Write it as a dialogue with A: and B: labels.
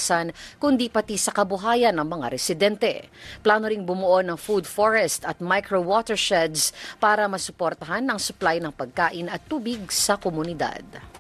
A: kalikasan, kundi pati sa kabuhayan ng mga residente. Plano ring bumuo ng food forest at micro-watersheds para masuportahan ang supply ng pagkain at tubig sa komunidad.